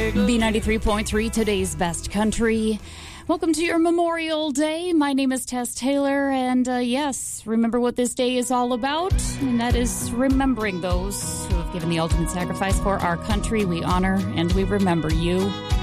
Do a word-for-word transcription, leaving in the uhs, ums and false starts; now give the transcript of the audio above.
B ninety-three point three, today's best country. Welcome to your Memorial Day. My name is Tess Taylor, and uh, yes, remember what this day is all about, and that is remembering those who have given the ultimate sacrifice for our country. We honor and we remember you.